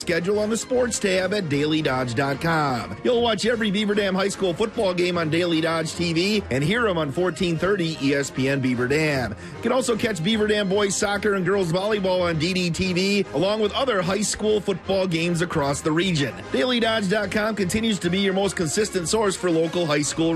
Schedule on the sports tab at DailyDodge.com. You'll watch every Beaver Dam High School football game on Daily Dodge TV and hear them on 1430 ESPN Beaver Dam. You can also catch Beaver Dam boys soccer and girls volleyball on DDTV, along with other high school football games across the region. DailyDodge.com continues to be your most consistent source for local high school